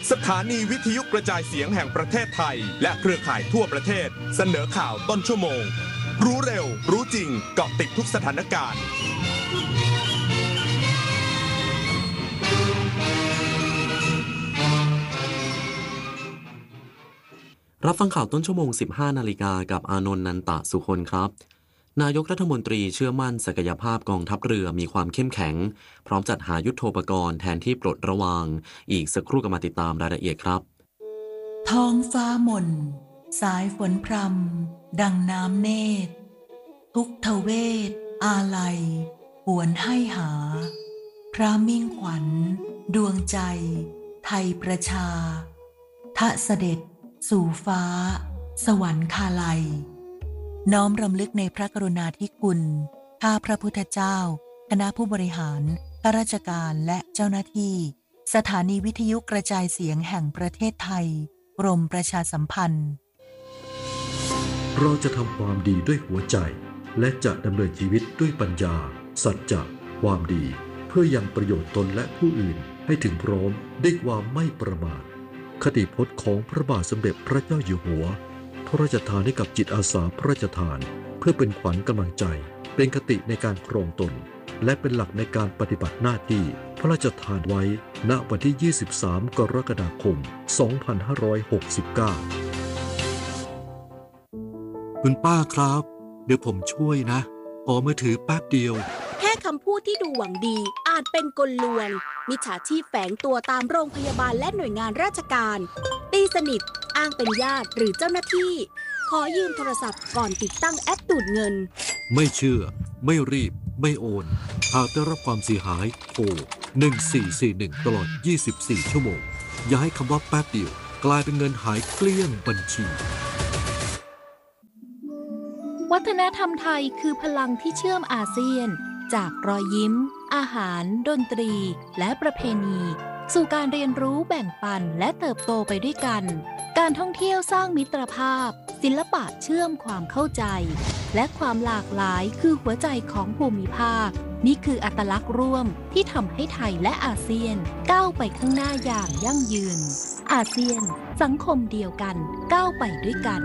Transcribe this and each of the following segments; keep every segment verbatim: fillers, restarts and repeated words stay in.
สถานีวิทยุกระจายเสียงแห่งประเทศไทยและเครือข่ายทั่วประเทศเสนอข่าวต้นชั่วโมงรู้เร็วรู้จริงเกาะติดทุกสถานการณ์รับฟังข่าวต้นชั่วโมง สิบห้า นาฬิกากับอานนท์นันตะสุคนครับนายกรัฐมนตรีเชื่อมั่นศักยภาพกองทัพเรือมีความเข้มแข็งพร้อมจัดหายุทโธปกรณ์แทนที่ปลดระวางอีกสักครู่ก็มาติดตามรายละเอียดครับท้องฟ้าหม่นสายฝนพรำดังน้ำเนตรทุกทเวศอาลัยหวนให้หาพระมิ่งขวัญดวงใจไทยประชาทะเสด็จสู่ฟ้าสวรรคาลัยน้อมรำลึกในพระกรุณาธิคุณข้าพระพุทธเจ้าคณะผู้บริหารข้าราชการและเจ้าหน้าที่สถานีวิทยุกระจายเสียงแห่งประเทศไทยกรมประชาสัมพันธ์เราจะทำความดีด้วยหัวใจและจะดำเนินชีวิตด้วยปัญญาสัจจะความดีเพื่อยังประโยชน์ตนและผู้อื่นให้ถึงพร้อมด้วยความไม่ประมาทคติพจน์ของพระบาทสมเด็จพระเจ้าอยู่หัวพระราชทานให้กับจิตอาสาพระราชทานเพื่อเป็นขวัญกำลังใจเป็นคติในการครองตนและเป็นหลักในการปฏิบัติหน้าที่พระราชทานไว้ณวันที่ยี่สิบสามกรกฎาคมสองพันห้าร้อยหกสิบเก้าคุณป้าครับเดี๋ยวผมช่วยนะขอมือถือแป๊บเดียวแค่คำพูดที่ดูหวังดีอาจเป็นกลลวงมิจฉาชีพแฝงตัวตามโรงพยาบาลและหน่วยงานราชการตีสนิทอ้างเป็นญาติหรือเจ้าหน้าที่ขอยืมโทรศัพท์ก่อนติดตั้งแอปดูดเงินไม่เชื่อไม่รีบไม่โอนหากได้รับความเสียหายโทรหนึ่งสี่สี่หนึ่งตลอดยี่สิบสี่ชั่วโมงอย่าให้คำว่าแป๊บเดียวกลายเป็นเงินหายเกลี้ยงบัญชีวัฒนธรรมไทยคือพลังที่เชื่อมอาเซียนจากรอยยิ้มอาหารดนตรีและประเพณีสู่การเรียนรู้แบ่งปันและเติบโตไปด้วยกันการท่องเที่ยวสร้างมิตรภาพศิลปะเชื่อมความเข้าใจและความหลากหลายคือหัวใจของภูมิภาคนี่คืออัตลักษณ์ร่วมที่ทำให้ไทยและอาเซียนก้าวไปข้างหน้าอย่างยั่งยืนอาเซียนสังคมเดียวกันก้าวไปด้วยกัน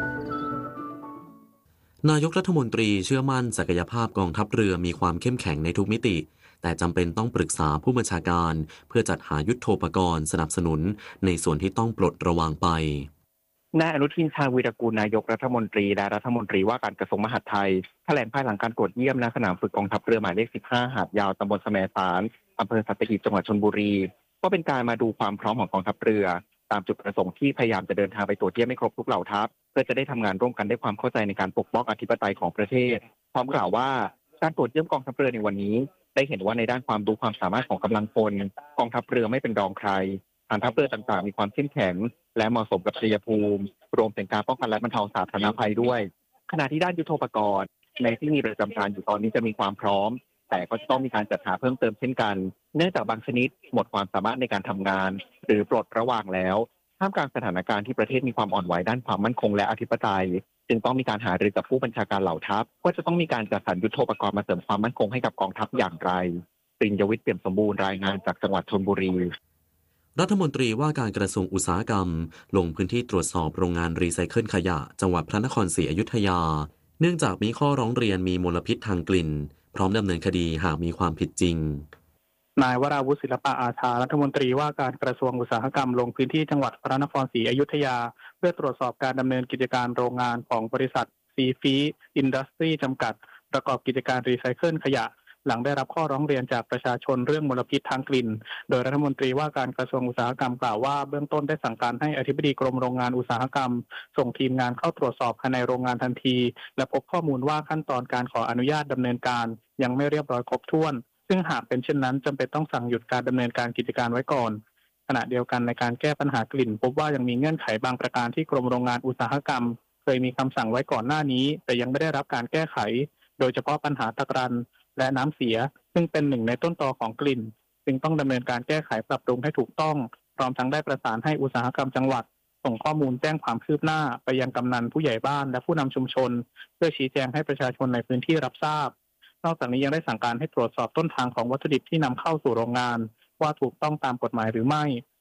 นายกรัฐมนตรีเชื่อมั่นศักยภาพกองทัพเรือมีความเข้มแข็งในทุกมิติแต่จำเป็นต้องปรึกษาผู้บัญชาการเพื่อจัดหายุทโธปกรณ์สนับสนุนในส่วนที่ต้องปลดระวางไปนายอนุทินชาญวีรกูลนายกรัฐมนตรีและรัฐมนตรีว่าการกระทรวงมหาดไทยแถลงภายหลังการตรวจเยี่ยมณสนามฝึกกองทัพเรือหมายเลขสิบห้าหาดยาวตำบลแสมสารอำเภอสัตหีบจังหวัดชลบุรีก็เป็นการมาดูความพร้อมของกองทัพเรือตามจุดประสงค์ที่พยายามจะเดินทางไปตรวจเยี่ยมให้ครบทุกเหล่าทัพเพื่อจะได้ทำงานร่วมกันด้วยความเข้าใจในการปกป้องอธิปไตยของประเทศพร้อมกล่าวว่าการตรวจเยี่ยมกองทัพเรือในวันนี้ได้เห็นว่าในด้านความรู้ความสามารถของกำลังพลกองทัพเรือไม่เป็นรองใครฐานทัพเรือต่างๆมีความเข้มแข็งและเหมาะสมกับชัยภูมิรวมถึงการป้องกันและบรรเทาสาธารณภัยด้วยขณะที่ด้านยุทโธปกรณ์ในที่มีประจำการอยู่ตอนนี้จะมีความพร้อมแต่ก็จะต้องมีการจัดหาเพิ่มเติมเช่นกันเนื่องจากบางชนิดหมดความสามารถในการทำงานหรือปลดระวางแล้วท่ามกลางสถานการณ์ที่ประเทศมีความอ่อนไหวด้านความมั่นคงและอธิปไตยจึงต้องมีการหารือกับผู้บัญชาการเหล่าทัพว่าจะต้องมีการจัดสรรยุทโธปกรณ์มาเสริมความมั่นคงให้กับกองทัพอย่างไรปริญญวิทย์เปี่ยมสมบูรณ์รายงานจากจังหวัดชลบุรีรัฐมนตรีว่าการกระทรวงอุตสาหกรรมลงพื้นที่ตรวจสอบโรงงานรีไซเคิลขยะจังหวัดพระนครศรีอยุธยาเนื่องจากมีข้อร้องเรียนมีมลพิษทางกลิ่นพร้อมดำเนินคดีหากมีความผิดจริงนายวราวุฒิศิลปะอาชารัฐมนตรีว่าการกระทรวงอุตสาหกรรมลงพื้นที่จังหวัดพระนครศรีอยุธยาเพื่อตรวจสอบการดำเนินกิจการโรงงานของบริษัทซีฟีอินดัสทรีจำกัดประกอบกิจการรีไซเคิลขยะหลังได้รับข้อร้องเรียนจากประชาชนเรื่องมลพิษทางกลิ่นโดยรัฐมนตรีว่าการกระทรวงอุตสาหกรรมกล่าวว่าเบื้องต้นได้สั่งการให้อธิบดีกรมโรงงานอุตสาหกรรมส่งทีมงานเข้าตรวจสอบภายในโรงงานทันทีและพบข้อมูลว่าขั้นตอนการขออนุญาตดำเนินการยังไม่เรียบร้อยครบถ้วนซึ่งหากเป็นเช่นนั้นจำเป็นต้องสั่งหยุดการดำเนินการกิจการไว้ก่อนขณะเดียวกันในการแก้ปัญหากลิ่นพบว่ายังมีเงื่อนไขบางประการที่กรมโรงงานอุตสาหกรรมเคยมีคำสั่งไว้ก่อนหน้านี้แต่ยังไม่ได้รับการแก้ไขโดยเฉพาะปัญหาตะกรันและน้ำเสียซึ่งเป็นหนึ่งในต้นตอของกลิ่นจึงต้องดำเนินการแก้ไขปรับปรุงให้ถูกต้องพร้อมทั้งได้ประสานให้อุตสาหกรรมจังหวัดส่งข้อมูลแจ้งความคืบหน้าไปยังกำนันผู้ใหญ่บ้านและผู้นำชุมชนเพื่อชี้แจงให้ประชาชนในพื้นที่รับทราบนอกจากนี้ยังได้สั่งการให้ตรวจสอบต้นทางของวัตถุดิบที่นำเข้าสู่โรงงานว่าถูกต้องตามกฎหมายหรือไม่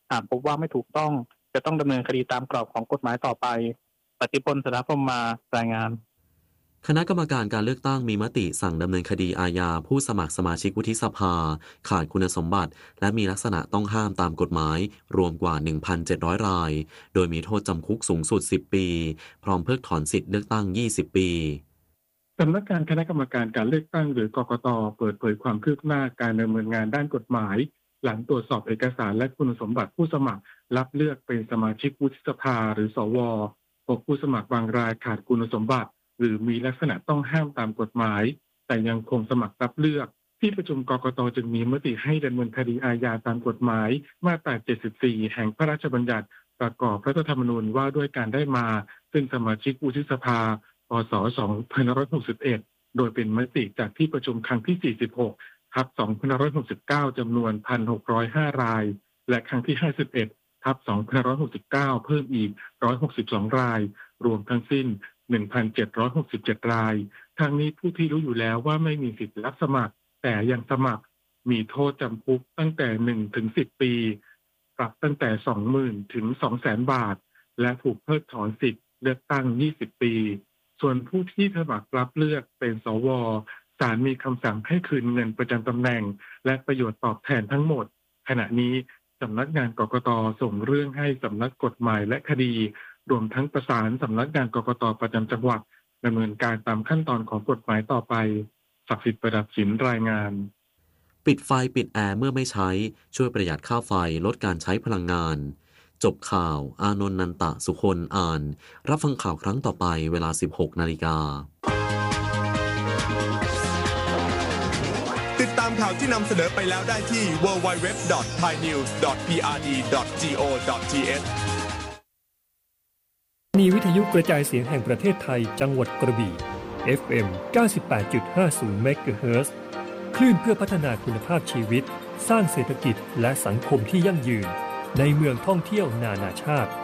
หากพบว่าไม่ถูกต้องจะต้องดำเนินคดีตามกรอบของกฎหมายต่อไปปฏิพล สถาพรหมมารายงานคณะกรรมการการเลือกตั้งมีมติสั่งดำเนินคดีอาญาผู้สมัครสมาชิกวุฒิสภาขาดคุณสมบัติและมีลักษณะต้องห้ามตามกฎหมายรวมกว่า หนึ่งพันเจ็ดร้อย รายโดยมีโทษจำคุกสูงสุดสิบปีพร้อมเพิกถอนสิทธิเลือกตั้งยี่สิบปีสำนักงานคณะกรรมการการเลือกตั้งหรือกกต.เปิดเผยความคืบหน้าการดำเนินงานด้านกฎหมายหลังตรวจสอบเอกสารและคุณสมบัติผู้สมัครรับเลือกเป็นสมาชิกวุฒิสภาหรือสวพบผู้สมัครบางรายขาดคุณสมบัติหรือมีลักษณะต้องห้ามตามกฎหมายแต่ยังคงสมัครรับเลือกที่ประชุมกกต.จึงมีมติให้ดำเนินคดีอาญาตามกฎหมายมาตราเจ็ดสิบสี่แห่งพระราชบัญญัติประกอบรัฐธรรมนูญว่าด้วยการได้มาซึ่งสมาชิกวุฒิสภาพ.ศ. สองพันห้าร้อยหกสิบเอ็ดโดยเป็นมติจากที่ประชุมครั้งที่สี่สิบหกทับสองพันห้าร้อยหกสิบเก้าจำนวน หนึ่งพันหกร้อยห้า รายและครั้งที่ห้าสิบเอ็ดทับสองพันห้าร้อยหกสิบเก้าเพิ่มอีกหนึ่งร้อยหกสิบสองรายรวมทั้งสิ้น หนึ่งพันเจ็ดร้อยหกสิบเจ็ด รายทั้งนี้ผู้ที่รู้อยู่แล้วว่าไม่มีสิทธิ์รับสมัครแต่ยังสมัครมีโทษจำคุกตั้งแต่หนึ่งถึงสิบปีปรับตั้งแต่ สองหมื่น ถึง สองแสน บาทและถูกเพิกถอนสิทธิ์เลือกตั้งยี่สิบปีส่วนผู้ที่สมัครรับเลือกเป็นสวศาลมีคำสั่งให้คืนเงินประจำตำแหน่งและประโยชน์ตอบแทนทั้งหมดขณะนี้สำนักงานกกต.ส่งเรื่องให้สำนักกฎหมายและคดีรวมทั้งประสานสำนักงานกกต.ประจำจังหวัดดำเนินการตามขั้นตอนของกฎหมายต่อไปศักดิ์สิทธิ์ประดับศิลป์รายงานปิดไฟปิดแอร์เมื่อไม่ใช้ช่วยประหยัดค่าไฟลดการใช้พลังงานจบข่าวอานนท์นันตะสุคนอ่านรับฟังข่าวครั้งต่อไปเวลา สิบหกนาฬิกาติดตามข่าวที่นำเสนอไปแล้วได้ที่ ดับเบิลยู ดับเบิลยู ดับเบิลยู ดอท ไทยนิวส์ ดอท พี อาร์ ดี ดอท จี โอ ดอท ที เอชมีวิทยุกระจายเสียงแห่งประเทศไทยจังหวัดกระบี่ เอฟ เอ็ม เก้าสิบแปดจุดห้าศูนย์ เมกะเฮิรตซ์ คลื่นเพื่อพัฒนาคุณภาพชีวิตสร้างเศรษฐกิจและสังคมที่ยั่งยืนในเมืองท่องเที่ยวนานาชาติ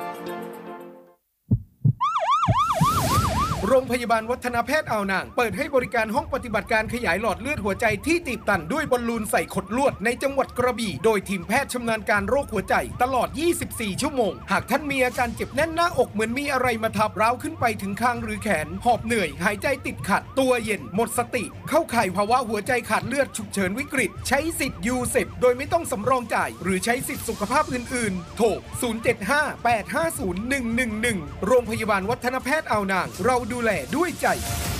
โรงพยาบาลวัฒนแพทย์อ่าวนางเปิดให้บริการห้องปฏิบัติการขยายหลอดเลือดหัวใจที่ตีบตันด้วยบอลลูนใส่ขดลวดในจังหวัดกระบี่โดยทีมแพทย์ชำนาญการโรคหัวใจตลอดยี่สิบสี่ชั่วโมงหากท่านมีอาการเจ็บแน่นหน้าอกเหมือนมีอะไรมาทับร้าวขึ้นไปถึงคางหรือแขนหอบเหนื่อยหายใจติดขัดตัวเย็นหมดสติเข้าข่ายภาวะหัวใจขาดเลือดฉุกเฉินวิกฤตใช้สิทธิ์ยูเซปโดยไม่ต้องสำรองจ่ายหรือใช้สิทธิสุขภาพอื่นๆโทรศูนย์ เจ็ด ห้า แปด ห้า ศูนย์ หนึ่ง หนึ่ง หนึ่งโรงพยาบาลวัฒนแพทย์อ่าวนางเราดูแลด้วยใจ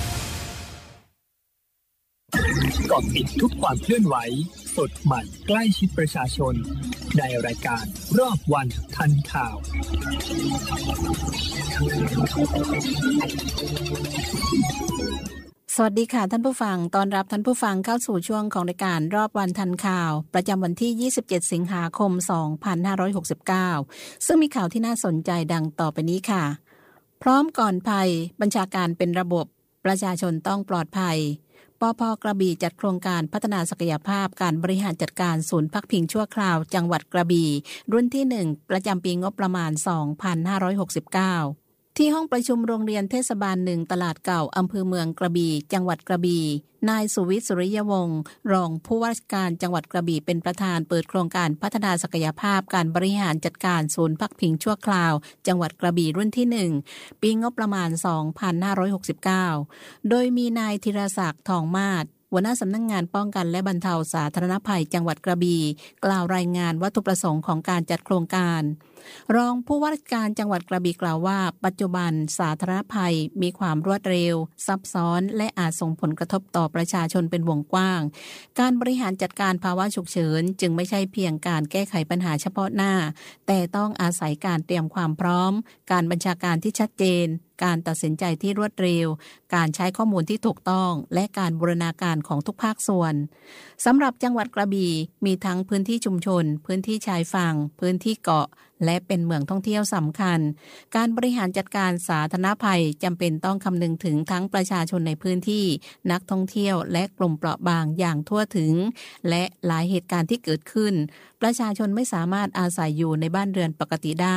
เกาะติดทุกความเคลื่อนไหวสดใหม่ใกล้ชิดประชาชนในรายการรอบวันทันข่าวสวัสดีค่ะท่านผู้ฟังต้อนรับท่านผู้ฟังเข้าสู่ช่วงของรายการรอบวันทันข่าวประจำวันที่ยี่สิบเจ็ดสิงหาคมสองพันห้าร้อยหกสิบเก้าซึ่งมีข่าวที่น่าสนใจดังต่อไปนี้ค่ะพร้อมก่อนภัยบัญชาการเป็นระบบประชาชนต้องปลอดภัยปภ.กระบี่จัดโครงการพัฒนาศักยภาพการบริหารจัดการศูนย์พักพิงชั่วคราวจังหวัดกระบี่รุ่นที่หนึ่งประจำปีงบประมาณสองพันห้าร้อยหกสิบเก้าที่ห้องประชุมโรงเรียนเทศบาลหนึ่งตลาดเก่าอำเภอเมืองกระบี่จังหวัดกระบี่นายสุวิทย์สุริยวงศ์รองผู้ว่าราชการจังหวัดกระบี่เป็นประธานเปิดโครงการพัฒนาศักยภาพการบริหารจัดการศูนย์พักพิงชั่วคราวจังหวัดกระบี่รุ่นที่หนึ่งปีงบประมาณสองพันห้าร้อยหกสิบเก้าโดยมีนายธีรศักดิ์ทองมาศหัวหน้าสำนักงานป้องกันและบรรเทาสาธารณภัยจังหวัดกระบี่กล่าวรายงานวัตถุประสงค์ของการจัดโครงการรองผู้ว่าราชการจังหวัดกระบี่กล่าวว่าปัจจุบันสาธารณภัยมีความรวดเร็วซับซ้อนและอาจส่งผลกระทบต่อประชาชนเป็นวงกว้างการบริหารจัดการภาวะฉุกเฉินจึงไม่ใช่เพียงการแก้ไขปัญหาเฉพาะหน้าแต่ต้องอาศัยการเตรียมความพร้อมการบัญชาการที่ชัดเจนการตัดสินใจที่รวดเร็วการใช้ข้อมูลที่ถูกต้องและการบูรณาการของทุกภาคส่วนสำหรับจังหวัดกระบี่มีทั้งพื้นที่ชุมชนพื้นที่ชายฝั่งพื้นที่เกาะและเป็นเมืองท่องเที่ยวสำคัญการบริหารจัดการสาธารณภัยจำเป็นต้องคำนึงถึงทั้งประชาชนในพื้นที่นักท่องเที่ยวและกลุ่มเปราะบางอย่างทั่วถึงและหลายเหตุการณ์ที่เกิดขึ้นประชาชนไม่สามารถอาศัยอยู่ในบ้านเรือนปกติได้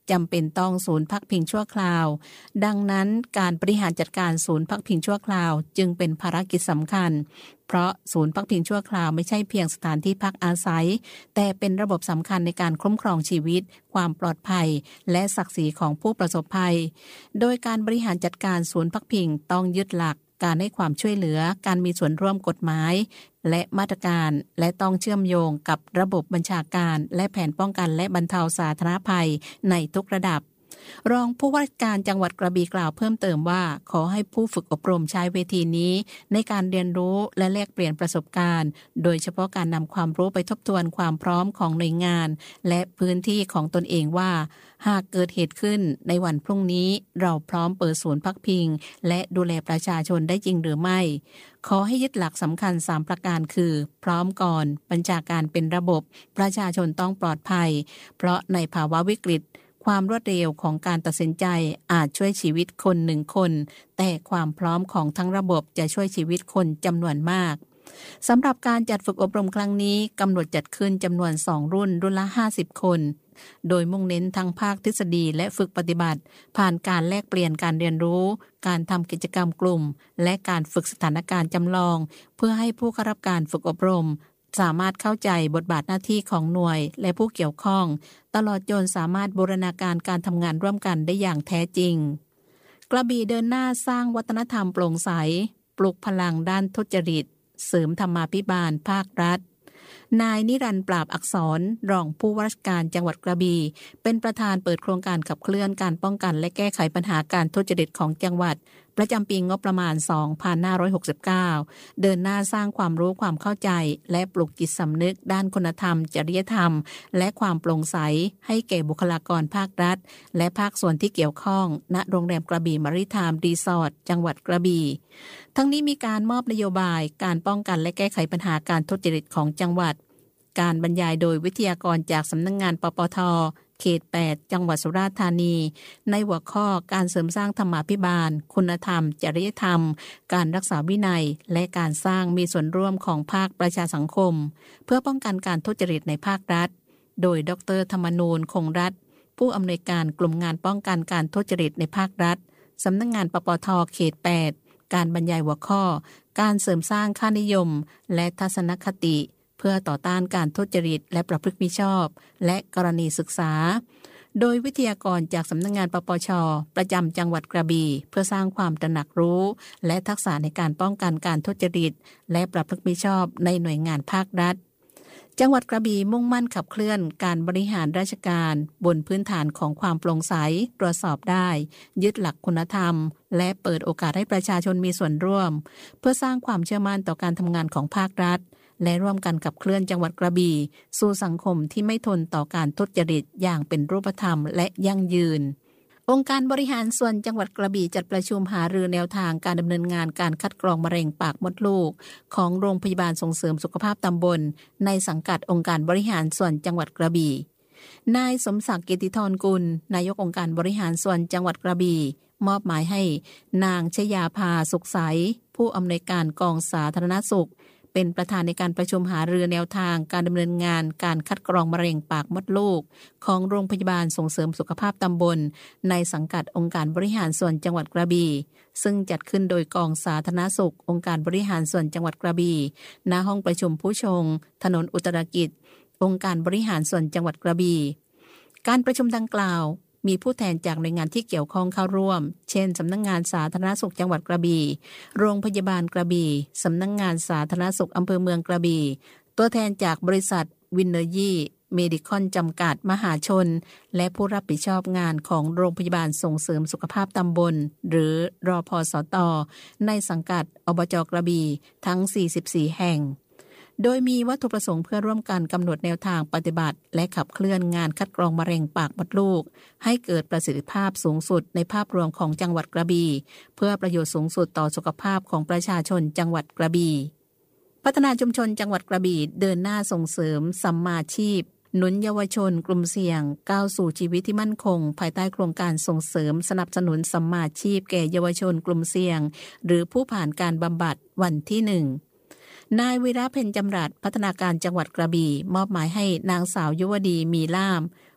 จำเป็นต้องศูนย์พักพิงชั่วคราวดังนั้นการบริหารจัดการศูนย์พักพิงชั่วคราวจึงเป็นภารกิจสำคัญเพราะศูนย์พักพิงชั่วคราวไม่ใช่เพียงสถานที่พักอาศัยแต่เป็นระบบสำคัญในการคุ้มครองชีวิตความปลอดภัยและศักดิ์ศรีของผู้ประสบภัยโดยการบริหารจัดการศูนย์พักพิงต้องยึดหลักการให้ความช่วยเหลือการมีส่วนร่วมกฎหมายและมาตรการและต้องเชื่อมโยงกับระบบบัญชาการและแผนป้องกันและบรรเทาสาธารณภัยในทุกระดับรองผู้ว่าราชการจังหวัดกระบี่กล่าวเพิ่มเติมว่าขอให้ผู้ฝึกอบรมใช้เวทีนี้ในการเรียนรู้และแลกเปลี่ยนประสบการณ์โดยเฉพาะการนำความรู้ไปทบทวนความพร้อมของหน่วยงานและพื้นที่ของตนเองว่าหากเกิดเหตุขึ้นในวันพรุ่งนี้เราพร้อมเปิดศูนย์พักพิงและดูแลประชาชนได้จริงหรือไม่ขอให้ยึดหลักสำคัญสามประการคือพร้อมก่อนบัญชาการเป็นระบบประชาชนต้องปลอดภัยเพราะในภาวะวิกฤตความรวดเร็วของการตัดสินใจอาจช่วยชีวิตคนหนึ่งคนแต่ความพร้อมของทั้งระบบจะช่วยชีวิตคนจำนวนมากสำหรับการจัดฝึกอบรมครั้งนี้กำหนดจัดขึ้นจำนวนสองรุ่นรุ่นละห้าสิบคนโดยมุ่งเน้นทั้งภาคทฤษฎีและฝึกปฏิบัติผ่านการแลกเปลี่ยนการเรียนรู้การทำกิจกรรมกลุ่มและการฝึกสถานการณ์จำลองเพื่อให้ผู้เข้ารับการฝึกอบรมสามารถเข้าใจบทบาทหน้าที่ของหน่วยและผู้เกี่ยวข้องตลอดจนสามารถบูรณาการการทำงานร่วมกันได้อย่างแท้จริงกระบี่เดินหน้าสร้างวัฒนธรรมโปร่งใสปลุกพลังด้านทุจริตเสริมธรรมาภิบาลภาครัฐนายนิรันดร์ปราบอักษรรองผู้ว่าราชการจังหวัดกระบี่เป็นประธานเปิดโครงการขับเคลื่อนการป้องกันและแก้ไขปัญหาการทุจริตของจังหวัดประจำปีงบประมาณ สองพันห้าร้อยหกสิบเก้า เดินหน้าสร้างความรู้ความเข้าใจและปลุกจิตสำนึกด้านคุณธรรมจริยธรรมและความโปร่งใสให้แก่บุคลากรภาครัฐและภาคส่วนที่เกี่ยวข้องณโรงแรมกระบี่มาริไทม์รีสอร์ทจังหวัดกระบี่ทั้งนี้มีการมอบนโยบายการป้องกันและแก้ไขปัญหาการทุจริตของจังหวัดการบรรยายโดยวิทยากรจากสำนักงานปปท.เขตแปดจังหวัดสุราษฎร์ธานีในหัวข้อการเสริมสร้างธรรมาภิบาลคุณธรรมจริยธรรมการรักษาวินัยและการสร้างมีส่วนร่วมของภาคประชาสังคมเพื่อป้องกันการทุจริตในภาครัฐโดยดร.ธรรมนูญคงรัตน์ผู้อำนวยการกลุ่มงานป้องกันการทุจริตในภาครัฐสำนักงานปปท.เขตแปดการบรรยายหัวข้อการเสริมสร้างค่านิยมและทัศนคติเพื่อต่อต้านการทุจริตและประพฤติมิชอบและกรณีศึกษาโดยวิทยากรจากสำนักงานปปช.ประจำจังหวัดกระบี่เพื่อสร้างความตระหนักรู้และทักษะในการป้องกันการทุจริตและประพฤติมิชอบในหน่วยงานภาครัฐจังหวัดกระบี่มุ่งมั่นขับเคลื่อนการบริหารราชการบนพื้นฐานของความโปร่งใสตรวจสอบได้ยึดหลักคุณธรรมและเปิดโอกาสให้ประชาชนมีส่วนร่วมเพื่อสร้างความเชื่อมั่นต่อการทำงานของภาครัฐและร่วมกันขับเคลื่อนจังหวัดกระบี่สู่สังคมที่ไม่ทนต่อการทุจริตอย่างเป็นรูปธรรมและยั่งยืนองค์การบริหารส่วนจังหวัดกระบี่จัดประชุมหารือแนวทางการดำเนินงานการคัดกรองมะเร็งปากมดลูกของโรงพยาบาลส่งเสริมสุขภาพตำบลในสังกัดองค์การบริหารส่วนจังหวัดกระบี่นายสมศักดิ์เกติธรกุลนายกองค์การบริหารส่วนจังหวัดกระบี่มอบหมายให้นางชยาภาสุขใสผู้อำนวยการกองสาธารณสุขเป็นประธานในการประชุมหารือแนวทางการดำเนินงานการคัดกรองมะเร็งปากมดลูกของโรงพยาบาลส่งเสริมสุขภาพตำบลในสังกัดองค์การบริหารส่วนจังหวัดกระบี่ซึ่งจัดขึ้นโดยกองสาธารณสุของค์การบริหารส่วนจังหวัดกระบี่ณห้องประชุมผู้ชงถนนอุตรกิจองค์การบริหารส่วนจังหวัดกระบี่การประชุมดังกล่าวมีผู้แทนจากหน่วยงานที่เกี่ยวข้องเข้าร่วมเช่นสำนักงานสาธารณสุขจังหวัดกระบี่โรงพยาบาลกระบี่สำนักงานสาธารณสุขอำเภอเมืองกระบี่ตัวแทนจากบริษัทวินเนอร์ยี่เมดิคอนจำกัดมหาชนและผู้รับผิดชอบงานของโรงพยาบาลส่งเสริมสุขภาพตำบลหรือรพสต.ในสังกัดอบจ.กระบี่ทั้งสี่สิบสี่แห่งโดยมีวัตถุประสงค์เพื่อร่วมกันกำหนดแนวทางปฏิบัติและขับเคลื่อนงานคัดกรองมะเร็งปากมดลูกให้เกิดประสิทธิภาพสูงสุดในภาพรวมของจังหวัดกระบี่เพื่อประโยชน์สูงสุดต่อสุขภาพของประชาชนจังหวัดกระบี่พัฒนาชุมชนจังหวัดกระบี่เดินหน้าส่งเสริมสัมมาชีพหนุนเยาวชนกลุ่มเสี่ยงก้าวสู่ชีวิตที่มั่นคงภายใต้โครงการส่งเสริมสนับสนุนสัมมาชีพแก่เยาวชนกลุ่มเสี่ยงหรือผู้ผ่านการบำบัดวันที่หนึ่งนายวีระเพ็ญจำรัดพัฒนาการจังหวัดกระบี่มอบหมายให้นางสาวยุวดีมีล่าม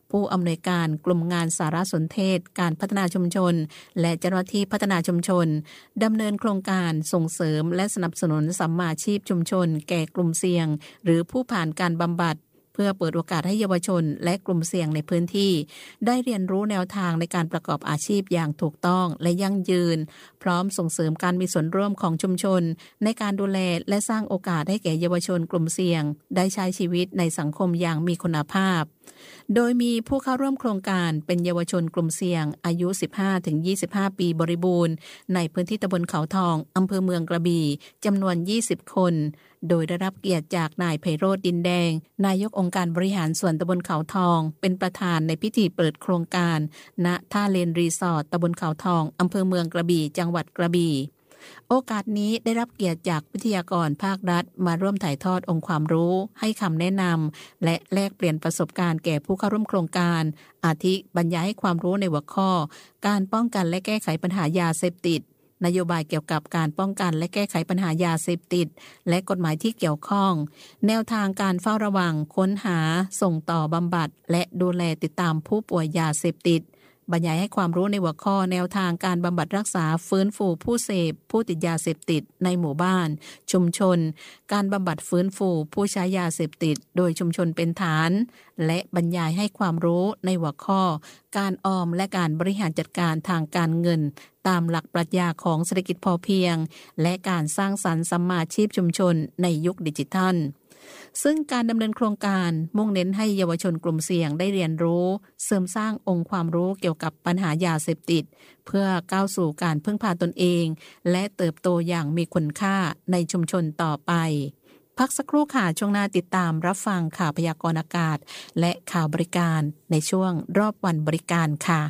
ผู้อำนวยการกลุ่มงานสารสนเทศการพัฒนาชุมชนและเจ้าหน้าที่พัฒนาชุมชนดำเนินโครงการส่งเสริมและสนับสนุนสัมมาชีพชุมชนแก่กลุ่มเสี่ยงหรือผู้ผ่านการบำบัดเพื่อเปิดโอกาสให้เยาวชนและกลุ่มเสี่ยงในพื้นที่ได้เรียนรู้แนวทางในการประกอบอาชีพอย่างถูกต้องและยั่งยืนพร้อมส่งเสริมการมีส่วนร่วมของชุมชนในการดูแลและสร้างโอกาสให้แก่เยาวชนกลุ่มเสี่ยงได้ใช้ชีวิตในสังคมอย่างมีคุณภาพโดยมีผู้เข้าร่วมโครงการเป็นเยาวชนกลุ่มเสี่ยงอายุ สิบห้าถึงยี่สิบห้า ปีบริบูรณ์ในพื้นที่ตำบลเขาทองอำเภอเมืองกระบี่จำนวนยี่สิบคนโดยได้รับเกียรติจากนายไพโรจน์ดินแดงนายกองค์การบริหารส่วนตำบลเขาทองเป็นประธานในพิธีเปิดโครงการณท่าเลนรีสอร์ทตำบลเขาทองอำเภอเมืองกระบี่จังหวัดกระบี่โอกาสนี้ได้รับเกียรติจากวิทยากรภาครัฐมาร่วมถ่ายทอดองค์ความรู้ให้คำแนะนำและแลกเปลี่ยนประสบการณ์แก่ผู้เข้าร่วมโครงการอาทิบรรยายให้ความรู้ในหัวข้อการป้องกันและแก้ไขปัญหายาเสพติดนโยบายเกี่ยวกับการป้องกันและแก้ไขปัญหายาเสพติดและกฎหมายที่เกี่ยวข้องแนวทางการเฝ้าระวังค้นหาส่งต่อบำบัดและดูแลติดตามผู้ป่วยยาเสพติดบรรยายให้ความรู้ในหัวข้อแนวทางการบำบัดรักษาฟื้นฟูผู้เสพผู้ติดยาเสพติดในหมู่บ้านชุมชนการบำบัดฟื้นฟูผู้ใช้ยาเสพติดโดยชุมชนเป็นฐานและบรรยายให้ความรู้ในหัวข้อการออมและการบริหารจัดการทางการเงินตามหลักปรัชญาของเศรษฐกิจพอเพียงและการสร้างสรรค์สัมมาชีพชุมชนในยุคดิจิทัลซึ่งการดำเนินโครงการมุ่งเน้นให้เยาวชนกลุ่มเสี่ยงได้เรียนรู้เสริมสร้างองค์ความรู้เกี่ยวกับปัญหายาเสพติดเพื่อก้าวสู่การพึ่งพาตนเองและเติบโตอย่างมีคุณค่าในชุมชนต่อไปพักสักครู่ค่ะช่วงหน้าติดตามรับฟังข่าวพยากรณ์อากาศและข่าวบริการในช่วงรอบวันบริการค่ะ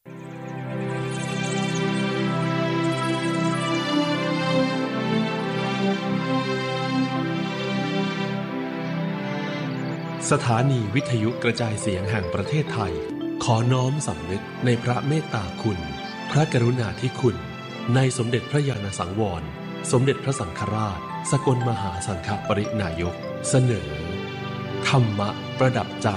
สถานีวิทยุกระจายเสียงแห่งประเทศไทยขอน้อมสำนึกในพระเมตตาคุณพระกรุณาธิคุณในสมเด็จพระญาณสังวรสมเด็จพระสังฆราชสกลมหาสังฆปรินายกเสนอธรรมะประดับใจ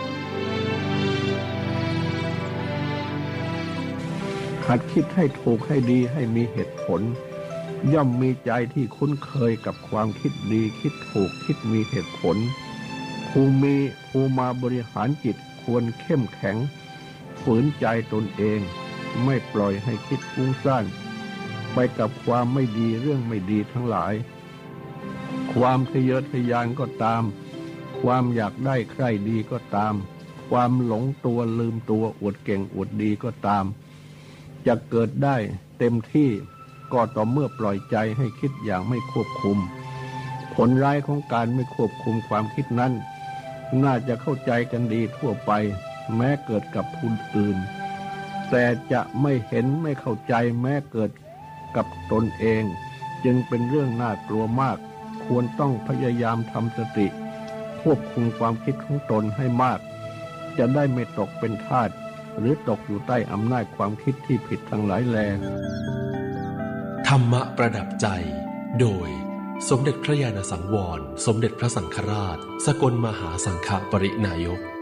หัดคิดให้ถูกให้ดีให้มีเหตุผลย่อมมีใจที่คุ้นเคยกับความคิดดีคิดถูกคิดมีเหตุผลผู้มีผู้มาบริหารจิตควรเข้มแข็งฝืนใจตนเองไม่ปล่อยให้คิดฟุ้งซ่านไปกับความไม่ดีเรื่องไม่ดีทั้งหลายความทะเยอทะยานก็ตามความอยากได้ใครดีก็ตามความหลงตัวลืมตัวอวดเก่งอวดดีก็ตามจะเกิดได้เต็มที่ก็ต่อเมื่อปล่อยใจให้คิดอย่างไม่ควบคุมผลร้ายของการไม่ควบคุมความคิดนั้นน่าจะเข้าใจกันดีทั่วไปแม้เกิดกับผู้อื่นแต่จะไม่เห็นไม่เข้าใจแม้เกิดกับตนเองจึงเป็นเรื่องน่ากลัวมากควรต้องพยายามทำสติควบคุมความคิดของตนให้มากจะได้ไม่ตกเป็นทาสหรือตกอยู่ใต้อำนาจความคิดที่ผิดทั้งหลายแลธรรมะประดับใจโดยสมเด็จพระญาณสังวรสมเด็จพระสังฆราชสกลมหาสังฆปรินายก